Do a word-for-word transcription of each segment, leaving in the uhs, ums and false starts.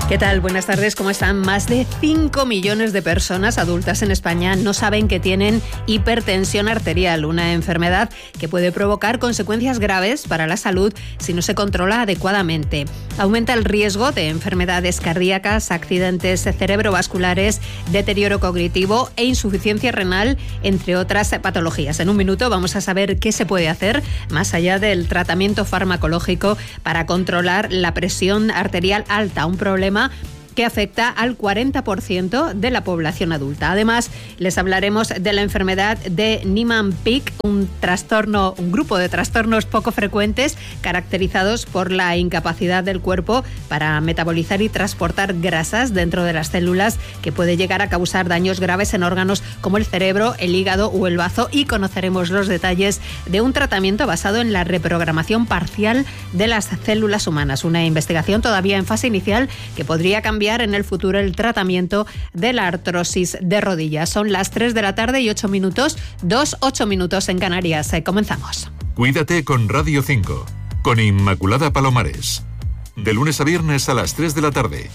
¿Qué tal? Buenas tardes, ¿cómo están? Más de cinco millones de personas adultas en España no saben que tienen hipertensión arterial, una enfermedad que puede provocar consecuencias graves para la salud si no se controla adecuadamente. Aumenta el riesgo de enfermedades cardíacas, accidentes cerebrovasculares, deterioro cognitivo e insuficiencia renal, entre otras patologías. En un minuto vamos a saber qué se puede hacer, más allá del tratamiento farmacológico, para controlar la presión arterial alta, un problema que afecta al cuarenta por ciento de la población adulta. Además, les hablaremos de la enfermedad de Niemann-Pick, un trastorno, un grupo de trastornos poco frecuentes caracterizados por la incapacidad del cuerpo para metabolizar y transportar grasas dentro de las células, que puede llegar a causar daños graves en órganos como el cerebro, el hígado o el bazo, y conoceremos los detalles de un tratamiento basado en la reprogramación parcial de las células humanas, una investigación todavía en fase inicial que podría cambiar en el futuro el tratamiento de la artrosis de rodillas. Son las tres de la tarde y ocho minutos, dos, ocho minutos en Canarias. Eh, comenzamos. Cuídate con Radio cinco, con Inmaculada Palomares. De lunes a viernes a las tres de la tarde.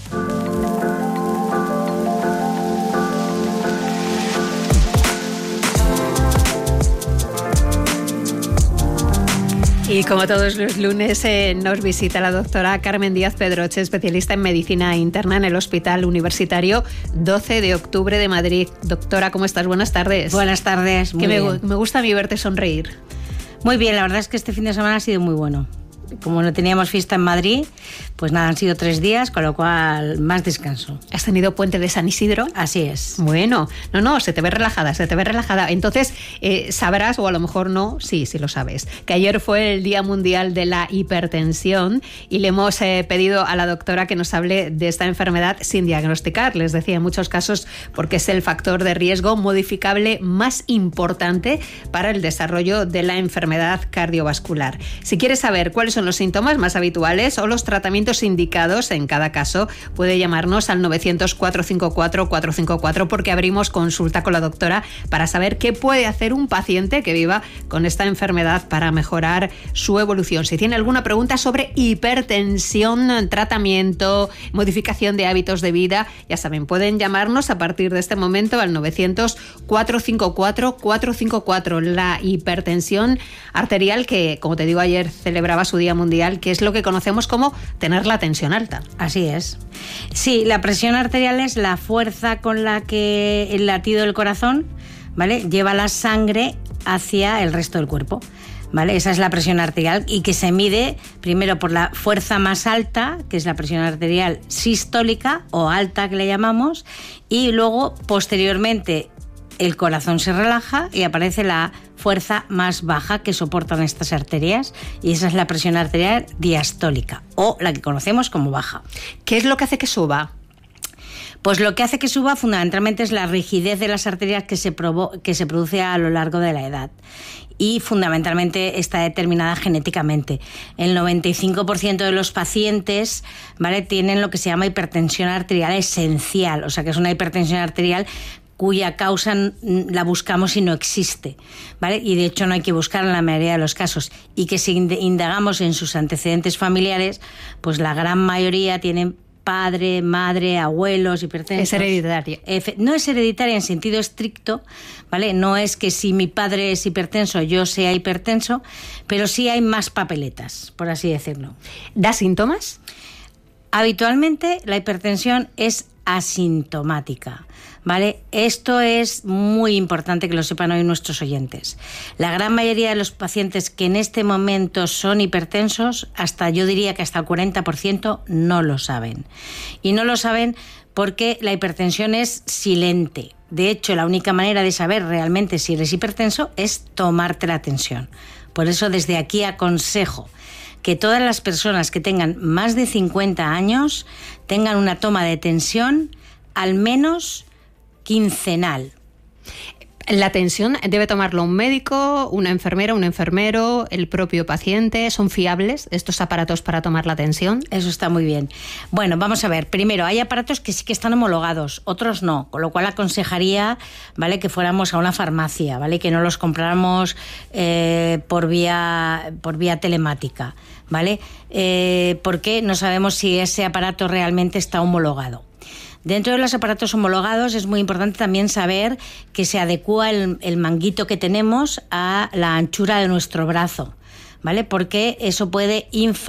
Y como todos los lunes eh, nos visita la doctora Carmen Díaz Pedroche, especialista en medicina interna en el Hospital Universitario doce de octubre de Madrid. Doctora, ¿cómo estás? Buenas tardes. Buenas tardes, muy que me, bien. me gusta a mí verte sonreír. Muy bien, la verdad es que este fin de semana ha sido muy bueno. Como no teníamos fiesta en Madrid, pues nada, han sido tres días, con lo cual más descanso. ¿Has tenido puente de San Isidro? Así es. Bueno, no, no, se te ve relajada, se te ve relajada. Entonces, eh, sabrás, o a lo mejor no, sí, sí lo sabes, que ayer fue el Día Mundial de la Hipertensión y le hemos eh, pedido a la doctora que nos hable de esta enfermedad sin diagnosticar. Les decía, en muchos casos, porque es el factor de riesgo modificable más importante para el desarrollo de la enfermedad cardiovascular. Si quieres saber cuáles son los síntomas más habituales o los tratamientos indicados en cada caso, puede llamarnos al novecientos, cuatrocientos cincuenta y cuatro, cuatrocientos cincuenta y cuatro, porque abrimos consulta con la doctora para saber qué puede hacer un paciente que viva con esta enfermedad para mejorar su evolución. Si tiene alguna pregunta sobre hipertensión, tratamiento, modificación de hábitos de vida, ya saben, pueden llamarnos a partir de este momento al novecientos, cuatrocientos cincuenta y cuatro, cuatrocientos cincuenta y cuatro. La hipertensión arterial, que como te digo, ayer celebraba su Día Mundial, que es lo que conocemos como tener la tensión alta. Así es. Sí, la presión arterial es la fuerza con la que el latido del corazón, ¿vale?, lleva la sangre hacia el resto del cuerpo, ¿vale? Esa es la presión arterial, y que se mide primero por la fuerza más alta, que es la presión arterial sistólica o alta, que le llamamos, y luego posteriormente el corazón se relaja y aparece la fuerza más baja que soportan estas arterias, y esa es la presión arterial diastólica, o la que conocemos como baja. ¿Qué es lo que hace que suba? Pues lo que hace que suba fundamentalmente es la rigidez de las arterias que se, provo- que se produce a lo largo de la edad. Y fundamentalmente está determinada genéticamente. El noventa y cinco por ciento de los pacientes, ¿vale?, tienen lo que se llama hipertensión arterial esencial, o sea que es una hipertensión arterial cuya causa la buscamos y no existe, ¿vale? Y de hecho no hay que buscarla en la mayoría de los casos, y que si indagamos en sus antecedentes familiares, pues la gran mayoría tienen padre, madre, abuelos hipertensos. Es hereditaria. No es hereditaria en sentido estricto, ¿vale? No es que si mi padre es hipertenso yo sea hipertenso, pero sí hay más papeletas, por así decirlo. ¿Da síntomas? Habitualmente la hipertensión es asintomática, ¿vale? Esto es muy importante que lo sepan hoy nuestros oyentes. La gran mayoría de los pacientes que en este momento son hipertensos, hasta yo diría que hasta el cuarenta por ciento no lo saben. Y no lo saben porque la hipertensión es silente. De hecho, la única manera de saber realmente si eres hipertenso es tomarte la tensión. Por eso desde aquí aconsejo que todas las personas que tengan más de cincuenta años tengan una toma de tensión al menos quincenal. ¿La tensión debe tomarlo un médico, una enfermera, un enfermero, el propio paciente? ¿Son fiables estos aparatos para tomar la tensión? Eso está muy bien. Bueno, vamos a ver. Primero, hay aparatos que sí que están homologados, otros no, con lo cual aconsejaría, ¿vale?, que fuéramos a una farmacia, ¿vale?, que no los compráramos eh, por vía por vía telemática, ¿vale? Eh, porque no sabemos si ese aparato realmente está homologado. Dentro de los aparatos homologados es muy importante también saber que se adecúa el, el manguito que tenemos a la anchura de nuestro brazo, ¿vale? Porque eso puede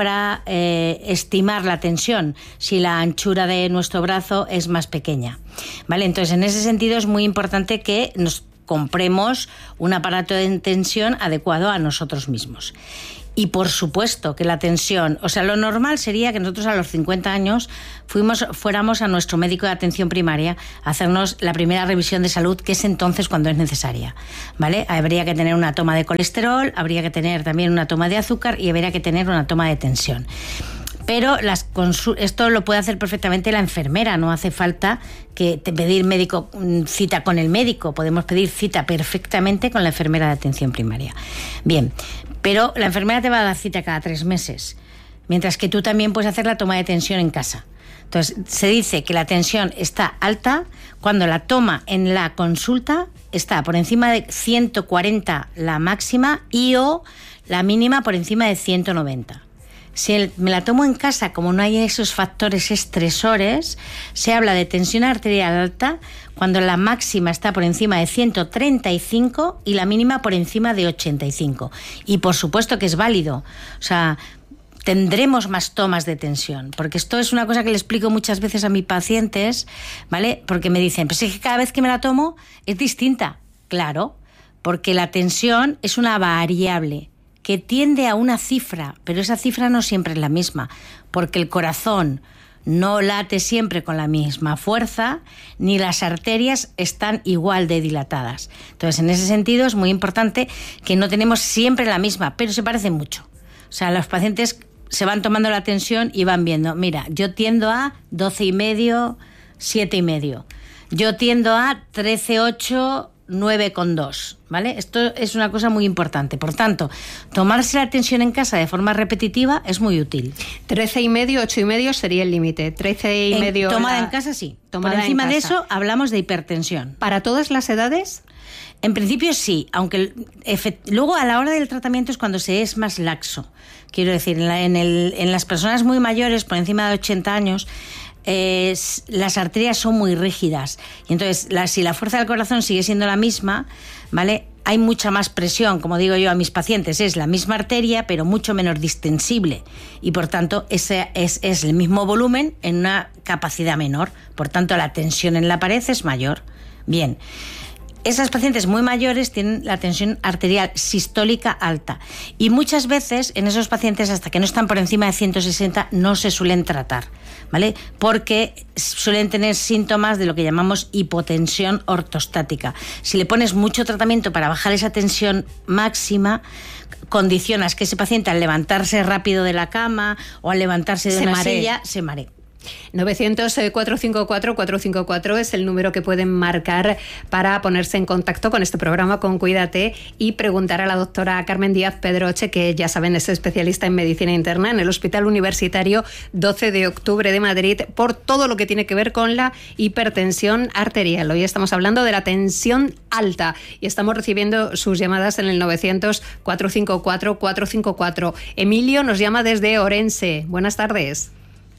infraestimar eh, la tensión si la anchura de nuestro brazo es más pequeña, ¿vale? Entonces, en ese sentido es muy importante que nos compremos un aparato de tensión adecuado a nosotros mismos. Y por supuesto que la tensión, o sea, lo normal sería que nosotros a los cincuenta años fuimos, fuéramos a nuestro médico de atención primaria a hacernos la primera revisión de salud, que es entonces cuando es necesaria, ¿vale? Habría que tener una toma de colesterol, habría que tener también una toma de azúcar y habría que tener una toma de tensión. Pero las consul- esto lo puede hacer perfectamente la enfermera, no hace falta que te pedir médico, cita con el médico, podemos pedir cita perfectamente con la enfermera de atención primaria. Bien, pero la enfermera te va a dar cita cada tres meses, mientras que tú también puedes hacer la toma de tensión en casa. Entonces, se dice que la tensión está alta cuando la toma en la consulta está por encima de ciento cuarenta la máxima y o la mínima por encima de ciento noventa. Si el, me la tomo en casa, como no hay esos factores estresores, se habla de tensión arterial alta cuando la máxima está por encima de ciento treinta y cinco y la mínima por encima de ochenta y cinco. Y por supuesto que es válido. O sea, tendremos más tomas de tensión, porque esto es una cosa que le explico muchas veces a mis pacientes, ¿vale? Porque me dicen, pues es que cada vez que me la tomo es distinta. Claro, porque la tensión es una variable que tiende a una cifra, pero esa cifra no siempre es la misma, porque el corazón no late siempre con la misma fuerza, ni las arterias están igual de dilatadas. Entonces, en ese sentido es muy importante que no tenemos siempre la misma, pero se parecen mucho. O sea, los pacientes se van tomando la tensión y van viendo, mira, yo tiendo a doce y medio, siete y medio. Yo tiendo a trece ocho, nueve coma dos, ¿vale? Esto es una cosa muy importante. Por tanto, tomarse la tensión en casa de forma repetitiva es muy útil. trece y medio, ocho y medio sería el límite. trece y en, medio. Tomada la... en casa, sí. Tomada Por encima en de casa. eso hablamos de hipertensión. ¿Para todas las edades? En principio sí, aunque efect... luego a la hora del tratamiento es cuando se es más laxo. Quiero decir, en, la, en, el, en las personas muy mayores, por encima de ochenta años, Eh, las arterias son muy rígidas y entonces la, si la fuerza del corazón sigue siendo la misma, ¿vale?, hay mucha más presión, como digo yo a mis pacientes, es la misma arteria pero mucho menos distensible y por tanto ese es, es el mismo volumen en una capacidad menor, por tanto la tensión en la pared es mayor. Bien, esas pacientes muy mayores tienen la tensión arterial sistólica alta y muchas veces en esos pacientes hasta que no están por encima de ciento sesenta no se suelen tratar, ¿vale? Porque suelen tener síntomas de lo que llamamos hipotensión ortostática. Si le pones mucho tratamiento para bajar esa tensión máxima, condicionas que ese paciente al levantarse rápido de la cama o al levantarse de se una maree. silla se maree. novecientos, cuatrocientos cincuenta y cuatro, cuatrocientos cincuenta y cuatro es el número que pueden marcar para ponerse en contacto con este programa, con Cuídate, y preguntar a la doctora Carmen Díaz Pedroche, que ya saben es especialista en medicina interna en el Hospital Universitario doce de octubre de Madrid, por todo lo que tiene que ver con la hipertensión arterial. Hoy estamos hablando de la tensión alta y estamos recibiendo sus llamadas en el novecientos, cuatrocientos cincuenta y cuatro, cuatrocientos cincuenta y cuatro. Emilio nos llama desde Orense. Buenas tardes.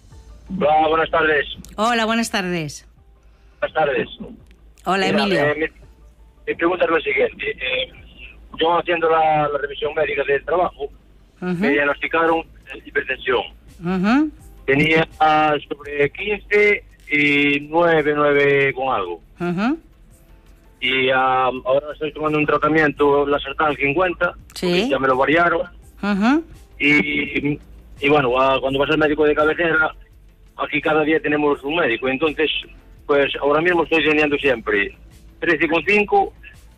Hola, buenas tardes. Hola, buenas tardes. Buenas tardes. Hola, Mira, Emilio. eh, mi, mi pregunta es lo siguiente. Eh, yo haciendo la, la revisión médica del trabajo, Uh-huh. me diagnosticaron hipertensión. Uh-huh. Tenía sobre quince y nueve, nueve con algo. Uh-huh. Y um, ahora estoy tomando un tratamiento, la Sartán cincuenta, Sí. ya me lo variaron. Uh-huh. Y, y bueno, uh, cuando vas al médico de cabecera, aquí cada día tenemos un médico, entonces, pues ahora mismo estoy teniendo siempre trece coma cinco,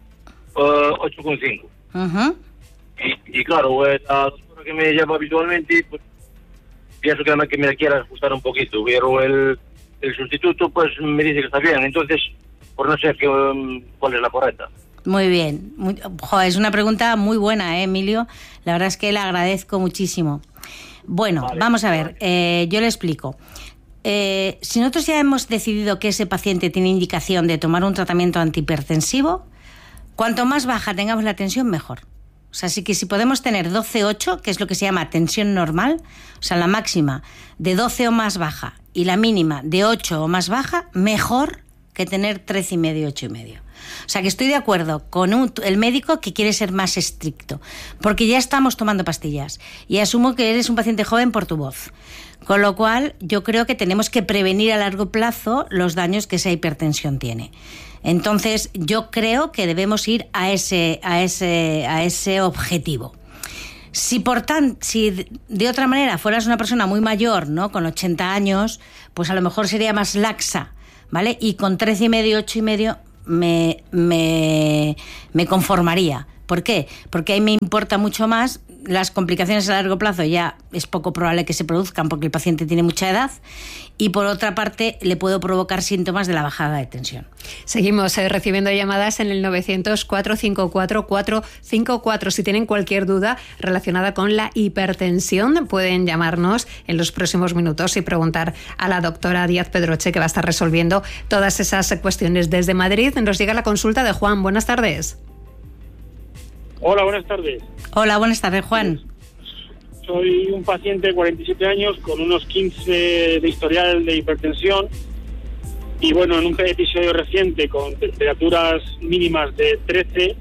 uh, ocho coma cinco. Uh-huh. Y, y claro, eh, la doctora que me llama habitualmente, pues pienso que me, que me quiera ajustar un poquito, pero el, el sustituto pues me dice que está bien, entonces, por no sé qué, um, cuál es la correcta. Muy bien. Muy, jo, es una pregunta muy buena, ¿eh, Emilio? La verdad es que le agradezco muchísimo. Bueno, vale, vamos a ver, eh, yo le explico. Eh, si nosotros ya hemos decidido que ese paciente tiene indicación de tomar un tratamiento antihipertensivo, cuanto más baja tengamos la tensión, mejor. O sea, así que si podemos tener doce ocho, que es lo que se llama tensión normal, o sea, la máxima de doce o más baja y la mínima de ocho o más baja, mejor que tener trece y medio, ocho y medio. O sea, que estoy de acuerdo con un, el médico que quiere ser más estricto, porque ya estamos tomando pastillas y asumo que eres un paciente joven por tu voz. Con lo cual, yo creo que tenemos que prevenir a largo plazo los daños que esa hipertensión tiene. Entonces, yo creo que debemos ir a ese, a ese, a ese objetivo. Si por tan, si de otra manera fueras una persona muy mayor, ¿no?, con ochenta años, pues a lo mejor sería más laxa, ¿vale? Y con trece y medio, ocho y medio me, me, me conformaría. ¿Por qué? Porque ahí me importa mucho más. Las complicaciones a largo plazo ya es poco probable que se produzcan porque el paciente tiene mucha edad, y por otra parte le puedo provocar síntomas de la bajada de tensión. Seguimos eh, recibiendo llamadas en el novecientos, cuatro cinco cuatro, cuatro cinco cuatro. Si tienen cualquier duda relacionada con la hipertensión, pueden llamarnos en los próximos minutos y preguntar a la doctora Díaz Pedroche, que va a estar resolviendo todas esas cuestiones. Desde Madrid nos llega la consulta de Juan. Buenas tardes. Hola, buenas tardes. Hola, buenas tardes, Juan. Soy un paciente de cuarenta y siete años con unos quince de historial de hipertensión y bueno, en un episodio reciente con temperaturas mínimas de trece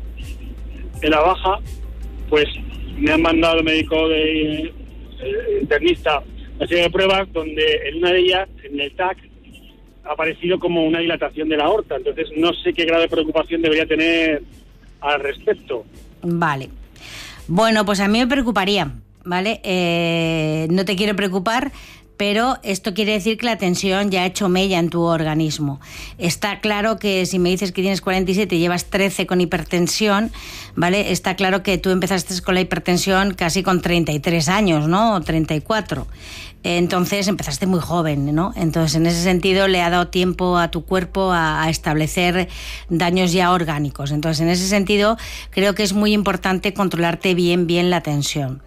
en la baja, pues me han mandado el médico de eh, internista una serie de pruebas donde en una de ellas, en el T A C, ha aparecido como una dilatación de la aorta. Entonces no sé qué grado de preocupación debería tener al respecto. Vale. Bueno, pues a mí me preocuparía, ¿vale? Eh, no te quiero preocupar, pero esto quiere decir que la tensión ya ha hecho mella en tu organismo. Está claro que si me dices que tienes cuarenta y siete y llevas trece con hipertensión, ¿vale? Está claro que tú empezaste con la hipertensión casi con treinta y tres años, ¿no? O treinta y cuatro. Entonces empezaste muy joven, ¿no? Entonces en ese sentido le ha dado tiempo a tu cuerpo a, a establecer daños ya orgánicos. Entonces en ese sentido creo que es muy importante controlarte bien, bien la tensión.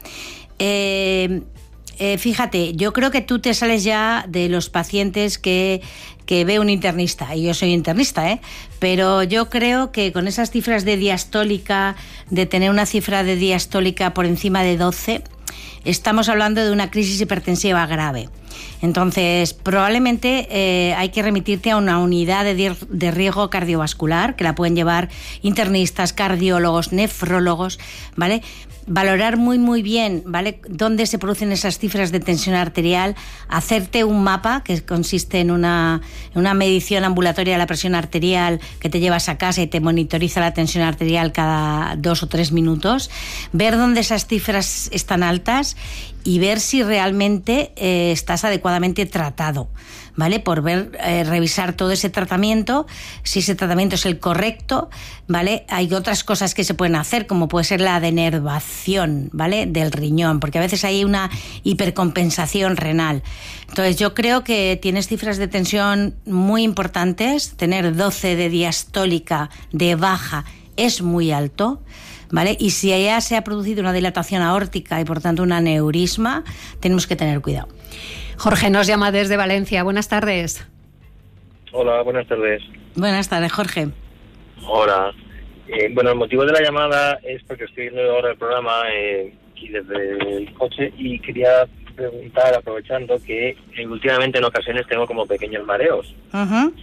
Eh, eh, fíjate, yo creo que tú te sales ya de los pacientes que, que ve un internista, y yo soy internista, ¿eh? Pero yo creo que con esas cifras de diastólica, de tener una cifra de diastólica por encima de doce, estamos hablando de una crisis hipertensiva grave. Entonces, probablemente eh, hay que remitirte a una unidad de, de riesgo cardiovascular, que la pueden llevar internistas, cardiólogos, nefrólogos, ¿vale? Valorar muy muy bien, ¿vale?, dónde se producen esas cifras de tensión arterial, hacerte un mapa que consiste en una, en una medición ambulatoria de la presión arterial que te llevas a casa y te monitoriza la tensión arterial cada dos o tres minutos, ver dónde esas cifras están altas y ver si realmente eh, estás adecuadamente tratado, ¿vale? Por ver, eh, revisar todo ese tratamiento, si ese tratamiento es el correcto, ¿vale? Hay otras cosas que se pueden hacer, como puede ser la denervación, ¿vale?, del riñón, porque a veces hay una hipercompensación renal. Entonces yo creo que tienes cifras de tensión muy importantes. Tener doce de diastólica de baja es muy alto, ¿vale? Y si ya se ha producido una dilatación aórtica y por tanto un aneurisma, tenemos que tener cuidado. Jorge nos llama desde Valencia. Buenas tardes. Hola, buenas tardes. Buenas tardes, Jorge. Hola. Eh, bueno, el motivo de la llamada es porque estoy viendo ahora el programa eh, aquí desde el coche y quería preguntar, aprovechando que eh, últimamente en ocasiones tengo como pequeños mareos. Uh-huh.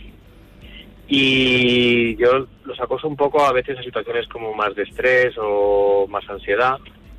Y yo los acoso un poco a veces a situaciones como más de estrés o más ansiedad.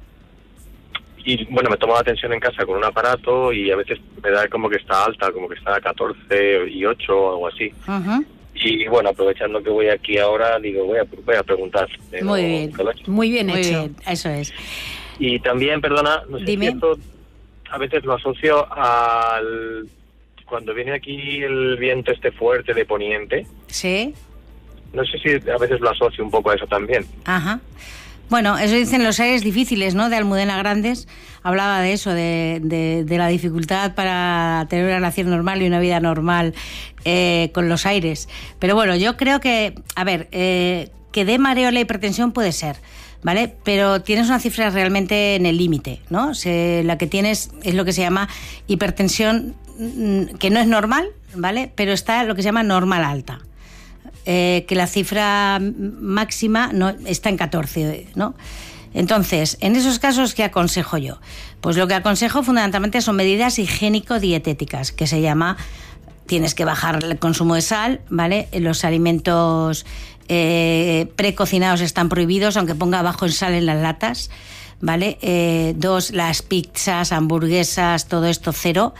Y bueno, me tomo la tensión en casa con un aparato y a veces me da como que está alta, como que está a catorce y ocho o algo así. Uh-huh. Y bueno, aprovechando que voy aquí ahora, digo, voy a, voy a preguntar. Muy bien, muy bien muy hecho. Bien, eso es. Y también, perdona, no sé Dime. si esto a veces lo asocio al... Cuando viene aquí el viento este fuerte de poniente. Sí. No sé si a veces lo asocio un poco a eso también. Ajá. Bueno, eso dicen los aires difíciles, ¿no?, de Almudena Grandes. Hablaba de eso, de, de, de la dificultad para tener una relación normal y una vida normal eh, con los aires. Pero bueno, yo creo que, a ver, eh, que dé mareo la hipertensión puede ser, ¿vale? Pero tienes una cifra realmente en el límite, ¿no? Se, la que tienes es lo que se llama hipertensión, que no es normal, ¿vale? Pero está lo que se llama normal alta. Eh, que la cifra máxima no, está en catorce, ¿no? Entonces, en esos casos, ¿qué aconsejo yo? Pues lo que aconsejo fundamentalmente son medidas higiénico-dietéticas, que se llama, tienes que bajar el consumo de sal, ¿vale? Los alimentos eh, precocinados están prohibidos, aunque ponga abajo en sal en las latas, ¿vale? Eh, dos, las pizzas, hamburguesas, todo esto cero.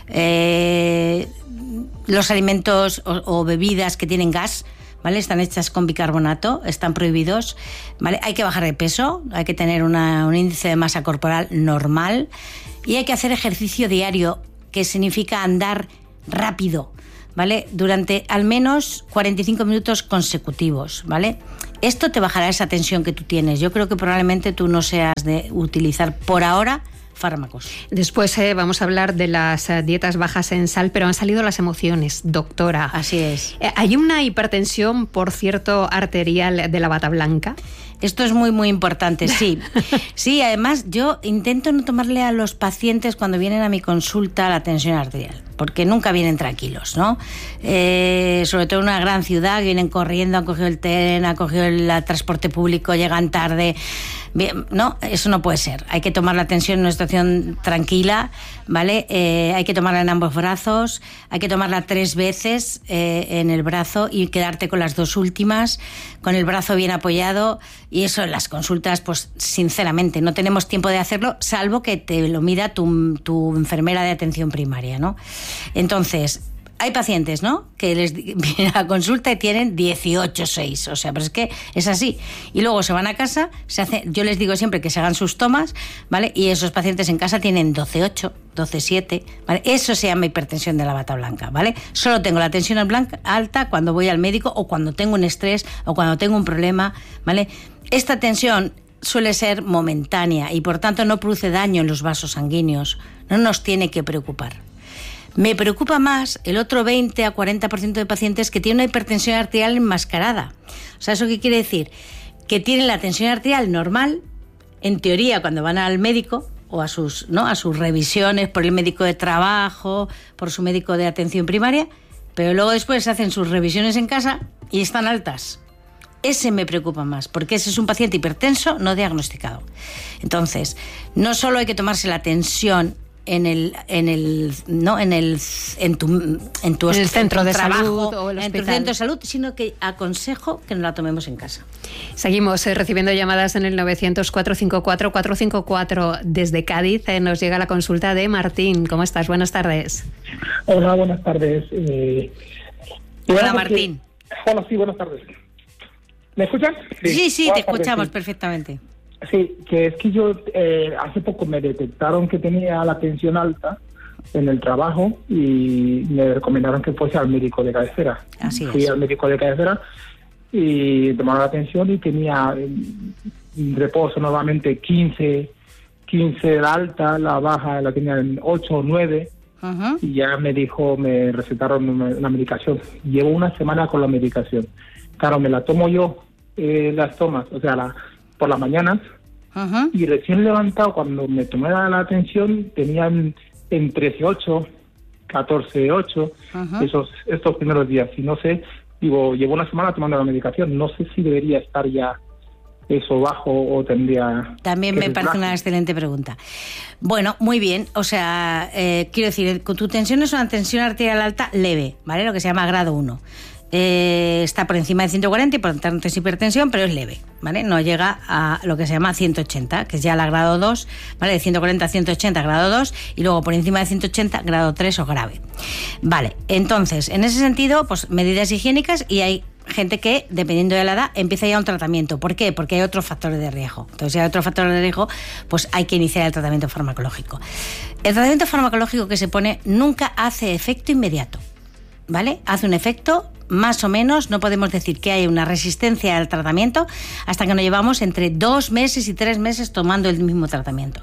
Eh, los alimentos o, o bebidas que tienen gas, ¿vale? Están hechas con bicarbonato, están prohibidos, ¿vale? Hay que bajar de peso, hay que tener una, un índice de masa corporal normal y hay que hacer ejercicio diario, que significa andar rápido, ¿vale? Durante al menos cuarenta y cinco minutos consecutivos, ¿vale? Esto te bajará esa tensión que tú tienes. Yo creo que probablemente tú no seas de utilizar por ahora fármacos. Después eh, vamos a hablar de las eh, dietas bajas en sal, pero han salido las emociones, doctora. Así es. Eh, ¿Hay una hipertensión, por cierto, arterial de la bata blanca? Esto es muy, muy importante, sí. Sí, además yo intento no tomarle a los pacientes cuando vienen a mi consulta la tensión arterial, porque nunca vienen tranquilos, ¿no? Eh, sobre todo en una gran ciudad, vienen corriendo, han cogido el tren, han cogido el, el transporte público, llegan tarde. Bien, no, eso no puede ser. Hay que tomar la tensión en una situación tranquila, ¿vale? Eh, hay que tomarla en ambos brazos, hay que tomarla tres veces eh, en el brazo y quedarte con las dos últimas, con el brazo bien apoyado. Y eso en las consultas, pues sinceramente, no tenemos tiempo de hacerlo, salvo que te lo mida tu, tu enfermera de atención primaria, ¿no? Entonces, hay pacientes, ¿no?, que les vienen a consulta y tienen dieciocho seis, o sea, pero es que es así. Y luego se van a casa, se hace, yo les digo siempre que se hagan sus tomas, ¿vale? Y esos pacientes en casa tienen doce ocho, doce siete, ¿vale? Eso se llama hipertensión de la bata blanca, ¿vale? Solo tengo la tensión blanca, alta cuando voy al médico o cuando tengo un estrés o cuando tengo un problema, ¿vale? Esta tensión suele ser momentánea y por tanto no produce daño en los vasos sanguíneos, no nos tiene que preocupar. Me preocupa más el otro veinte a cuarenta por ciento de pacientes que tienen una hipertensión arterial enmascarada. O sea, ¿eso qué quiere decir? Que tienen la tensión arterial normal, en teoría cuando van al médico o a sus, ¿no?, a sus revisiones por el médico de trabajo, por su médico de atención primaria, pero luego después hacen sus revisiones en casa y están altas. Ese me preocupa más, porque ese es un paciente hipertenso no diagnosticado. Entonces, no solo hay que tomarse la tensión en el en el no en el en tu en tu, en el centro en tu de trabajo, salud o el en tu centro de salud, sino que aconsejo que nos la tomemos en casa. Seguimos eh, recibiendo llamadas en el novecientos, cuatrocientos cincuenta y cuatro, cuatrocientos cincuenta y cuatro. Desde Cádiz eh, nos llega la consulta de Martín. ¿Cómo estás? Buenas tardes. Hola, buenas tardes. Eh, Hola, Martín. Que, hola, sí, buenas tardes. ¿Me escuchan? Sí, sí, sí, te escuchamos tardes, sí. perfectamente. Sí, que es que yo eh, hace poco me detectaron que tenía la tensión alta en el trabajo y me recomendaron que fuese al médico de cabecera. Así Fui es. al médico de cabecera y tomaron la tensión y tenía en reposo normalmente quince, quince la alta, la baja la tenía en ocho o nueve. Uh-huh. Y ya me dijo, me recetaron una, una medicación. Llevo una semana con la medicación. Claro, me la tomo yo, eh, las tomas, o sea, la, por las mañanas. Uh-huh. Y recién levantado, cuando me tomé la, la atención, tenían en trece ocho, catorce ocho, uh-huh. esos, estos primeros días. Y no sé, digo, llevo una semana tomando la medicación. No sé si debería estar ya eso bajo o tendría... También me parece bajo. Una excelente pregunta. Bueno, muy bien. O sea, eh, quiero decir, con tu tensión es una tensión arterial alta leve, ¿vale? Lo que se llama grado uno. Eh, está por encima de ciento cuarenta y por tanto es hipertensión, pero es leve, ¿vale? No llega a lo que se llama ciento ochenta, que es ya la grado dos, ¿vale? De ciento cuarenta a ciento ochenta, grado dos, y luego por encima de ciento ochenta, grado tres o grave. Vale, entonces, en ese sentido, pues medidas higiénicas, y hay gente que, dependiendo de la edad, empieza ya un tratamiento. ¿Por qué? Porque hay otros factores de riesgo. Entonces, si hay otros factores de riesgo, pues hay que iniciar el tratamiento farmacológico. El tratamiento farmacológico que se pone nunca hace efecto inmediato, ¿vale? Hace un efecto más o menos, no podemos decir que hay una resistencia al tratamiento hasta que nos llevamos entre dos meses y tres meses tomando el mismo tratamiento.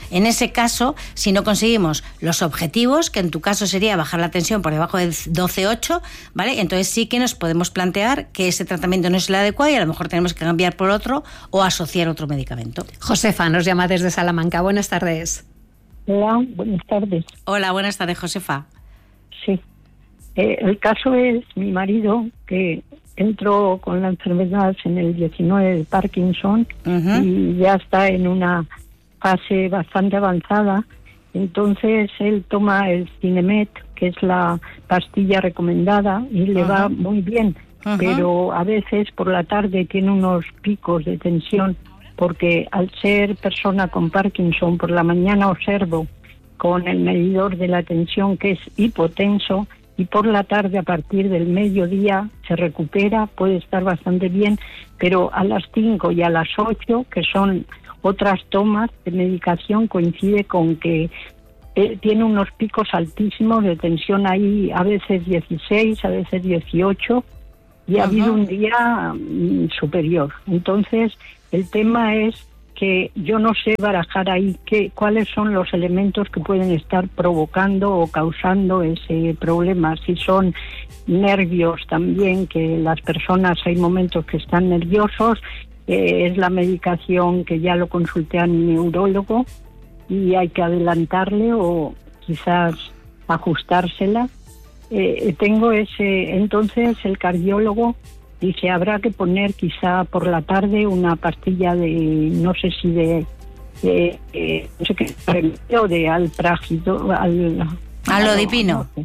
En ese caso, si no conseguimos los objetivos, que en tu caso sería bajar la tensión por debajo de doce coma ocho, ¿vale? Entonces sí que nos podemos plantear que ese tratamiento no es el adecuado y a lo mejor tenemos que cambiar por otro o asociar otro medicamento. Josefa nos llama desde Salamanca. Buenas tardes. Hola, buenas tardes. Hola, buenas tardes, Josefa. Sí. Eh, el caso es mi marido, que entró con la enfermedad en el diecinueve de Parkinson, uh-huh. y ya está en una fase bastante avanzada. Entonces él toma el Cinemet, que es la pastilla recomendada, y le uh-huh. va muy bien. Uh-huh. Pero a veces por la tarde tiene unos picos de tensión, porque al ser persona con Parkinson, por la mañana observo con el medidor de la tensión que es hipotenso, y por la tarde, a partir del mediodía, se recupera, puede estar bastante bien, pero a las cinco y a las ocho, que son otras tomas de medicación, coincide con que él tiene unos picos altísimos de tensión ahí, a veces dieciséis, a veces dieciocho, y uh-huh. ha habido un día mm, superior. Entonces, el tema es que yo no sé barajar ahí qué, cuáles son los elementos que pueden estar provocando o causando ese problema. Si son nervios también, que las personas hay momentos que están nerviosos, eh, es la medicación que ya lo consulté a mi neurólogo y hay que adelantarle o quizás ajustársela. Eh, tengo ese, entonces el cardiólogo dice, habrá que poner quizá por la tarde una pastilla de, no sé si de, de, de no sé qué, o de alprágido, al, alodipino. No sé.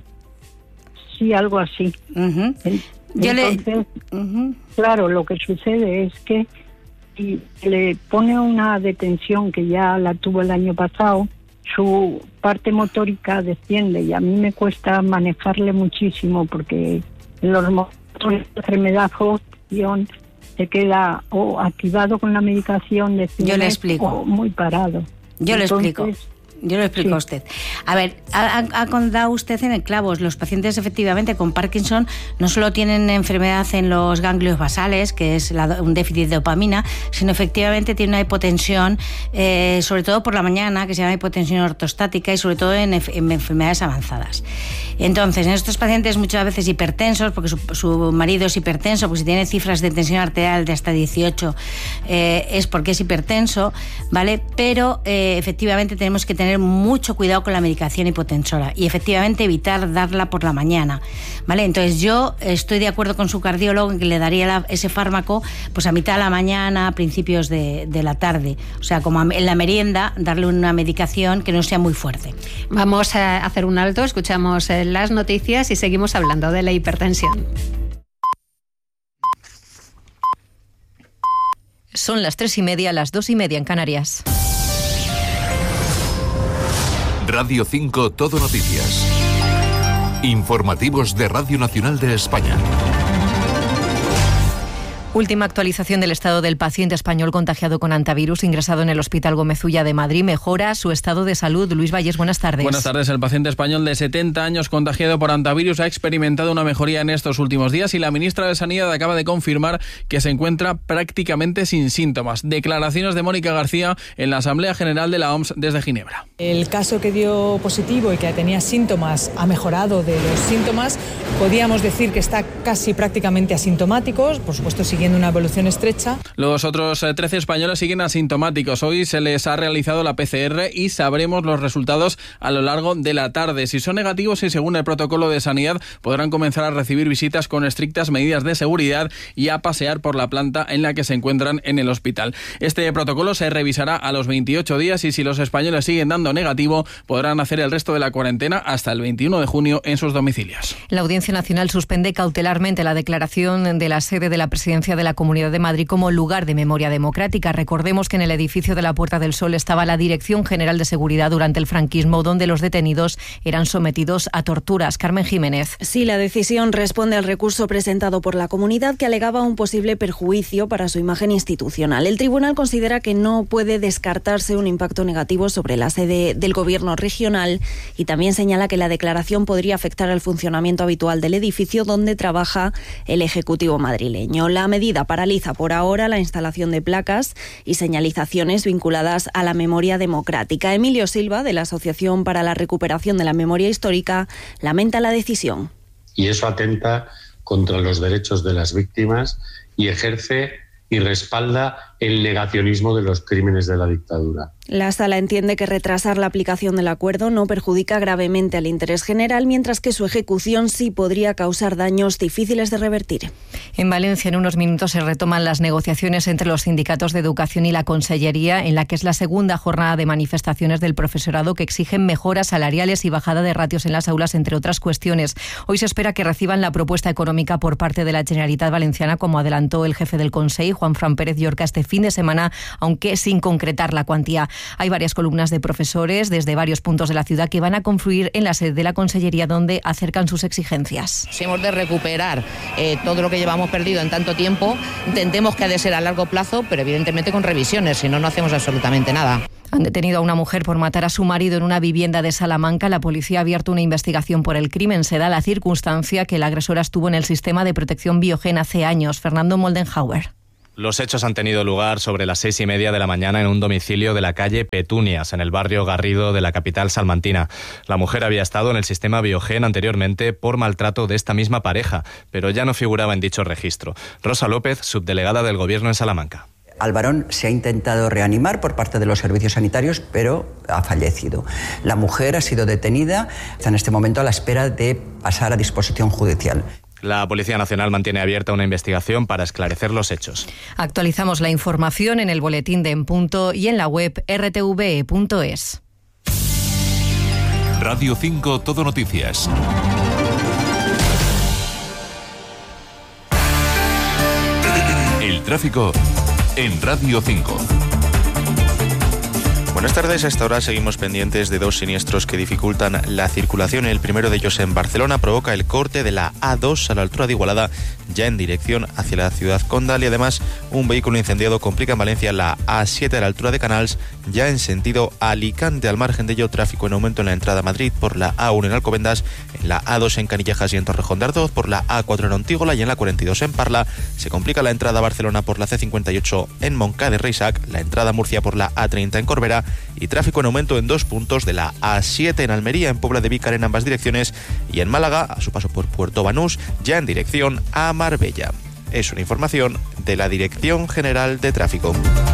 Sí, algo así. Uh-huh. Entonces, le... uh-huh. claro, lo que sucede es que si le pone una detención que ya la tuvo el año pasado, su parte motórica desciende y a mí me cuesta manejarle muchísimo porque los momentos de enfermedad o opción se queda o activado con la medicación de Yo le explico. o muy parado. Yo le Entonces, explico. Yo lo explico sí. a usted. A ver, ha, ha dado usted en el clavo. Los pacientes efectivamente con Parkinson no solo tienen enfermedad en los ganglios basales, que es la, un déficit de dopamina, sino efectivamente tienen una hipotensión, eh, sobre todo por la mañana, que se llama hipotensión ortostática, y sobre todo en, en enfermedades avanzadas. Entonces, en estos pacientes muchas veces hipertensos, porque su, su marido es hipertenso, porque si tiene cifras de tensión arterial de hasta dieciocho, eh, es porque es hipertenso, ¿vale? Pero eh, efectivamente tenemos que tener mucho cuidado con la medicación hipotensora y efectivamente evitar darla por la mañana, ¿vale? Entonces yo estoy de acuerdo con su cardiólogo en que le daría la, ese fármaco pues a mitad de la mañana, a principios de, de la tarde, o sea, como en la merienda, darle una medicación que no sea muy fuerte. Vamos a hacer un alto, escuchamos las noticias y seguimos hablando de la hipertensión. Son las tres y media, las dos y media en Canarias. Radio cinco Todo Noticias. Informativos de Radio Nacional de España. Última actualización del estado del paciente español contagiado con antivirus ingresado en el Hospital Gómez Ulla de Madrid. Mejora su estado de salud. Luis Valles, buenas tardes. Buenas tardes. El paciente español de setenta años contagiado por antivirus ha experimentado una mejoría en estos últimos días y la ministra de Sanidad acaba de confirmar que se encuentra prácticamente sin síntomas. Declaraciones de Mónica García en la Asamblea General de la O M S desde Ginebra. El caso que dio positivo y que tenía síntomas ha mejorado de los síntomas. Podíamos decir que está casi prácticamente asintomático, por supuesto siguiendo una evolución estrecha. Los otros trece españoles siguen asintomáticos. Hoy se les ha realizado la P C R y sabremos los resultados a lo largo de la tarde. Si son negativos y según el protocolo de sanidad, podrán comenzar a recibir visitas con estrictas medidas de seguridad y a pasear por la planta en la que se encuentran en el hospital. Este protocolo se revisará a los veintiocho días y si los españoles siguen dando negativo, podrán hacer el resto de la cuarentena hasta el veintiuno de junio en sus domicilios. La Audiencia Nacional suspende cautelarmente la declaración de la sede de la Presidencia de la Comunidad de Madrid como lugar de memoria democrática. Recordemos que en el edificio de la Puerta del Sol estaba la Dirección General de Seguridad durante el franquismo, donde los detenidos eran sometidos a torturas. Carmen Jiménez. Sí, la decisión responde al recurso presentado por la comunidad que alegaba un posible perjuicio para su imagen institucional. El tribunal considera que no puede descartarse un impacto negativo sobre la sede del Gobierno regional y también señala que la declaración podría afectar al funcionamiento habitual del edificio donde trabaja el Ejecutivo madrileño. La medida medida paraliza por ahora la instalación de placas y señalizaciones vinculadas a la memoria democrática. Emilio Silva, de la Asociación para la Recuperación de la Memoria Histórica, lamenta la decisión. Y eso atenta contra los derechos de las víctimas y ejerce y respalda el negacionismo de los crímenes de la dictadura. La Sala entiende que retrasar la aplicación del acuerdo no perjudica gravemente al interés general, mientras que su ejecución sí podría causar daños difíciles de revertir. En Valencia, en unos minutos, se retoman las negociaciones entre los sindicatos de educación y la Consellería, en la que es la segunda jornada de manifestaciones del profesorado que exigen mejoras salariales y bajada de ratios en las aulas, entre otras cuestiones. Hoy se espera que reciban la propuesta económica por parte de la Generalitat Valenciana, como adelantó el jefe del Consejo, Juan Fran Pérez Llorca, este fin de semana, aunque sin concretar la cuantía. Hay varias columnas de profesores desde varios puntos de la ciudad que van a confluir en la sede de la Consellería, donde acercan sus exigencias. Si hemos de recuperar eh, todo lo que llevamos perdido en tanto tiempo, entendemos que ha de ser a largo plazo, pero evidentemente con revisiones, si no, no hacemos absolutamente nada. Han detenido a una mujer por matar a su marido en una vivienda de Salamanca. La policía ha abierto una investigación por el crimen. Se da la circunstancia que la agresora estuvo en el sistema de protección Biogen hace años. Fernando Moldenhauer. Los hechos han tenido lugar sobre las seis y media de la mañana en un domicilio de la calle Petunias, en el barrio Garrido de la capital salmantina. La mujer había estado en el sistema Biogen anteriormente por maltrato de esta misma pareja, pero ya no figuraba en dicho registro. Rosa López, subdelegada del Gobierno en Salamanca. Al varón se ha intentado reanimar por parte de los servicios sanitarios, pero ha fallecido. La mujer ha sido detenida, está en este momento a la espera de pasar a disposición judicial. La Policía Nacional mantiene abierta una investigación para esclarecer los hechos. Actualizamos la información en el boletín de En Punto y en la web r t v e punto es. Radio cinco Todo Noticias. El tráfico en Radio cinco. Buenas tardes, a esta hora seguimos pendientes de dos siniestros que dificultan la circulación. El primero de ellos en Barcelona provoca el corte de la A dos a la altura de Igualada, ya en dirección hacia la ciudad condal, y además un vehículo incendiado complica en Valencia la A siete a la altura de Canals, ya en sentido Alicante. Al margen de ello, tráfico en aumento en la entrada a Madrid por la A uno en Alcobendas, en la A dos en Canillejas y en Torrejón de Ardoz, por la A cuatro en Ontígola y en la cuarenta y dos en Parla. Se complica la entrada a Barcelona por la C cincuenta y ocho en Moncada de Reixac, la entrada a Murcia por la A treinta en Corbera, y tráfico en aumento en dos puntos de la A siete en Almería, en Puebla de Vícar en ambas direcciones, y en Málaga, a su paso por Puerto Banús, ya en dirección a Marbella. Es una información de la Dirección General de Tráfico.